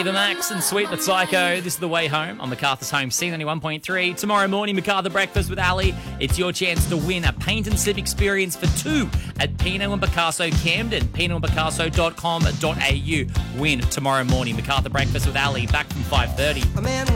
Ava Max and Sweet But Psycho. This is The Way Home on MacArthur's Home, C91.3. Tomorrow morning, MacArthur Breakfast with Ali. It's your chance to win a paint and sip experience for two at Pinot and Picasso Camden. PinotandPicasso.com.au. Win tomorrow morning, MacArthur Breakfast with Ali. Back from 5:30.